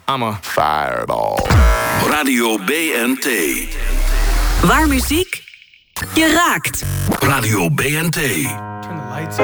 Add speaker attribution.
Speaker 1: I'm a fireball.
Speaker 2: Radio BNT.
Speaker 3: Waar muziek je raakt.
Speaker 2: Radio BNT.